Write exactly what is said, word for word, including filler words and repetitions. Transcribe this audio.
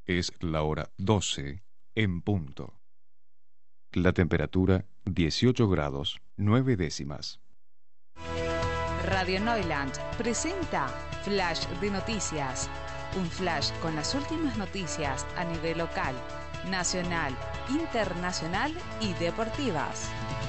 Es la hora doce en punto. La temperatura dieciocho grados nueve décimas. Radio Neuland presenta Flash de Noticias. Un flash con las últimas noticias a nivel local, nacional, internacional y deportivas.